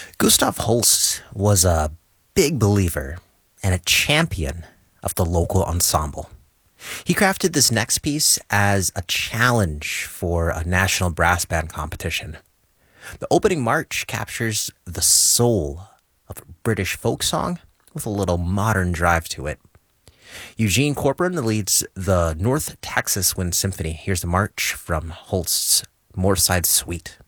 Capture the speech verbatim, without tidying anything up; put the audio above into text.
Gustav Holst was a big believer and a champion of the local ensemble. He crafted this next piece as a challenge for a national brass band competition. The opening march captures the soul of a British folk song with a little modern drive to it. Eugene Corcoran leads the North Texas Wind Symphony. Here's the march from Holst's Moorside Suite.